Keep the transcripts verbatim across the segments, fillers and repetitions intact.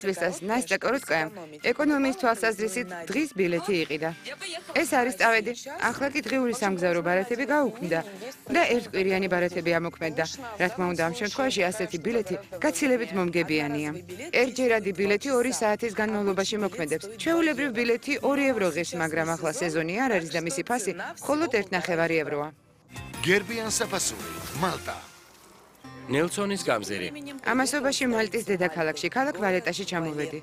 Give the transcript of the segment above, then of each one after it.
Ვისას Настя კოროტკაია ეკონომიის თვალსაზრისით დღის ბილეთი იყიდა. ეს არის წავედი. ახლა კი დღიური სამგზავრო ბარათები გაუქმდა და ერთკვირიანი ბარათები ამოქმედდა. რა თქმა უნდა, ამ შემთხვევაში ასეთი ბილეთი გაცილებით მომგებიანია. ერთჯერადი ბილეთი ორი საათის განმავლობაში მოქმედებს. ჩვეულებრივ ბილეთი ორი ევრო ღირს, მაგრამ ახლა სეზონი არ არის და მისი ფასი მხოლოდ ერთ ნახევარი ევროა. გერბიან საფასური, მალტა. ნელსონის გამზირი. ამასობაში მალტის დედაქალაქში, ქალაქ ვალეტაში ჩამოვედი.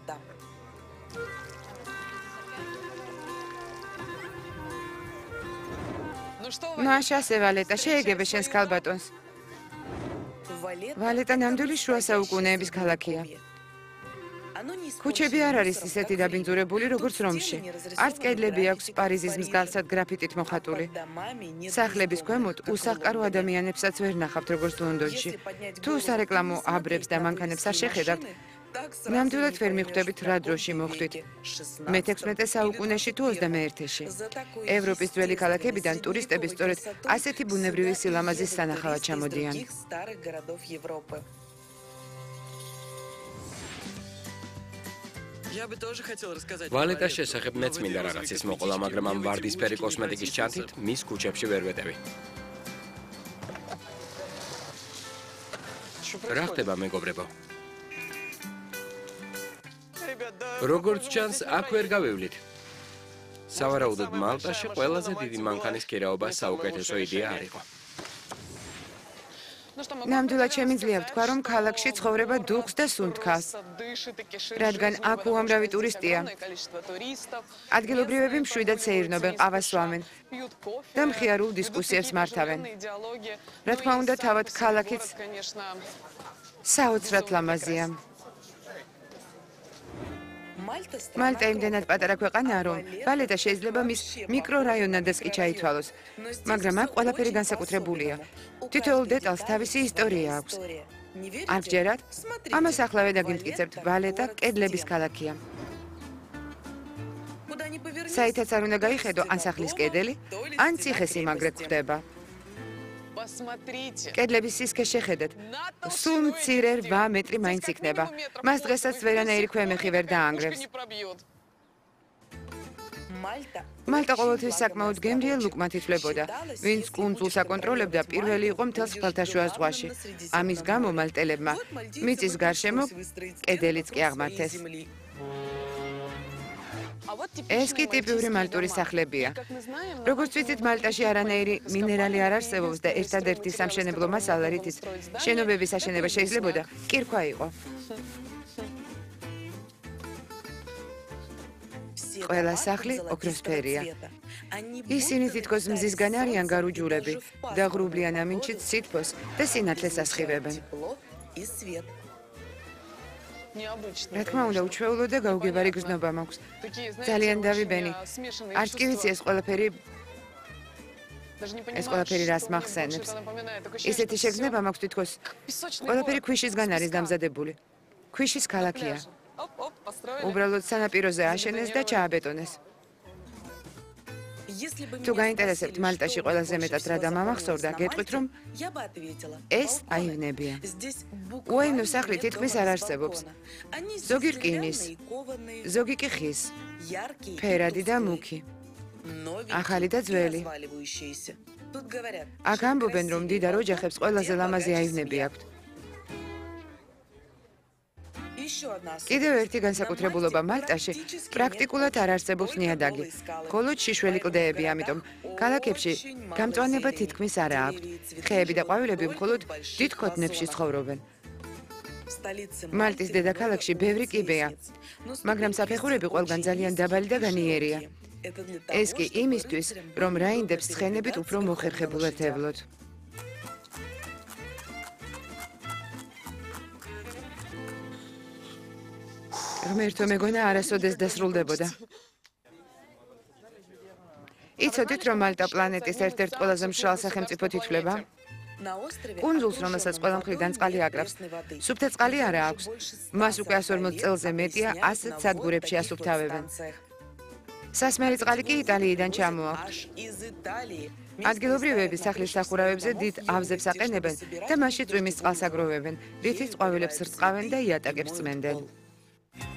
მაშასე ვალეტა, შეეგებე შენს ქალბატონს. ვალეტა ნამდვილი შუა საუკუნეების ქალაქია. ქუჩები არ არის ისეთი დაბინძურებული, როგორც რომში. არც კედლები აქვს პარიზის მსგავსად გრაფიტით მოხატული. სახლების ქვემოთ უსახკარო ადამიანებსაც ვერ ნახავთ, როგორც ლონდონში. თუ სარეკლამო აბრებს და მანქანებს არ შეხედავთ, ნამდვილად ვერ მიხვდებით რა დროში მოხვდით. მეთექვსმეტე საუკუნეში თუ ოცდამეერთეში. ევროპის ძველი ქალაქებიდან ტურისტები სწორედ ასეთი ბუნებრივი სილამაზის სანახავად ჩამოდიან. ვალეტას შესახებ მეც მინდა რაღაცის მოყოლა, მაგრამ ამ ვარდისფერი კოსმეტიკის ჩანთით მის ქუჩებში ვერ ვეტევი. რა ხდება, მეგობრებო? როგორც ჩანს, აქ ვერ გავივლით. სავარაუდოდ მალტაში ყველაზე დიდი მანქანის ქირაობა საუკეთესო იდეა არ იყო. ნამდვილად შემიძლია ვთქვა, რომ ქალაქში ცხოვრება დუხს და სუნთქავს. რადგან აქ უამრავი ტურისტია. ადგილობრივები მშვიდად სეირნობენ, ყავას სვამენ და მხიარულ დისკუსიებს მართავენ. რა თქმა უნდა, თავად ქალაქიც საოცრად ლამაზია. მალტა იმდენად პატარა ქვეყანაა, რომ ვალეტა შეიძლება მის მიკრორაიონადაც კი ჩაითვალოს, მაგრამ აქ ყველაფერი განსაკუთრებულია. თითოეულ დეტალს თავისი ისტორია აქვს. არ გჯერათ? ამას ახლავე დაგიმტკიცებთ, ვალეტა კედლების ქალაქია. საითაც არ უნდა გაიხედო, ან სახლის კედელი, ან ციხესიმაგრე გვხვდება. კედლების სისქე შეხედეთ. სულ მცირე რვა მეტრი მაინც იქნება. მას დღესაც ვერანაირი ქვემეხი ვერ დაანგრევს. მალტა ყოველთვის საკმაოდ გემრიელ ლუკმად ითვლებოდა, ვინც კუნძულს აკონტროლებდა, პირველი იყო მთელს ხმელთაშუა ზღვაში. ამის გამო მალტელებმა მიწის გარშემო კედელიც კი აღმართეს. ეს კი ტიპიური მალტური სახლებია. როგორც ვიცით, მალტაში არანაირი მინერალი არ არსებობს და ერთადერთი სამშენებლო მასალა, რითიც შენობების აშენება შეიძლებოდა, კირქვა იყო. ყველა სახლი ოქროსფერია. ისინი თითქოს მზისგან არიან გარუჯულები და ღრუბლიან ამინჩით სითბოს და სინათლეს ასხივებენ. რა თქმა უნდა, უჩვეულო და გაუგებარი გრძნობა მაქვს. ძალიან დავიბენი. არც კი ვიცი ეს ყველაფერი ეს ყველაფერი რას მახსენებს. ისეთი შეგრძნება მაქვს თითქოს ყველაფერი ქვიშისგან არის დამზადებული. ქვიშის ქალაქია. უბრალოდ სანაპიროზე აშენეს და ჩააბეტონეს. თუ გაინტერესებთ მალტაში ყველაზე მეტად რა დამამახსოვრდა, გეტყვით, რომ ეს აივნებია. უაინო სახლი თითქმის არ არსებობს. ზოგი რკინის, ზოგი კი ხის, ფერადი და მუქი, ახალი და ძველი. აქ ამბობენ, რომ მდიდარ ოჯახებს ყველაზე ლამაზი აივნები აქვთ. კიდევ ერთი განსაკუთრებულობა მალტაში პრაქტიკულად არ არსებობს ნიადაგი, მხოლოდ შიშველი კლდეები, ამიტომ ქალაქებში გამწვანება თითქმის არა აქვთ. ხეები და ყვავილები მხოლოდ დიდ ქოთნებში ცხოვრობენ. მალტის დედაქალაქში ბევრი კიბეა, მაგრამ საფეხურები ყველგან ძალიან დაბალი და განიერია. ეს კი იმისთვის, რომ რაინდებს ცხენებით უფრო მოხერხებულად ევლოთ. ღმერთო მეგონა არასოდეს დასრულდებოდა. იცოდით, რომ მალტა პლანეტის ერთ-ერთ ყველაზე მშრალ სახელმწიფოდ ითვლება? კუნძულს, რომელსაც ყველა მხრიდან წყალი აკრავს, სუფთა წყალი არა აქვს. მას უკვე ასი ორმოცდ წელზე მეტია ასეთ სადგურებში ასუფთავებენ. სასმელი წყალი კი იტალიიდან ჩამოაქვთ. ადგილობრივები სახლის სახურავებზე დიდ ავზებს აყენებენ და მასში წვიმის წყალს აგროვებენ, რითიც ყვავილებს რწყავენ და იატაკებს წმენდნენ.